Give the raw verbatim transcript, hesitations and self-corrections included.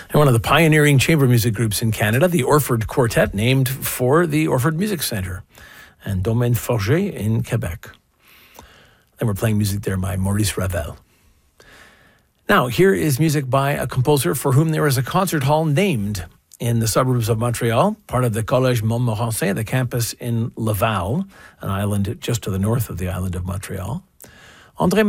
And one of the pioneering chamber music groups in Canada, the Orford Quartet, named for the Orford Music Centre, and Domaine Forget in Quebec. And we're playing music there by Maurice Ravel. Now, here is music by a composer for whom there is a concert hall named in the suburbs of Montreal, part of the Collège Montmorency, the campus in Laval, an island just to the north of the island of Montreal. André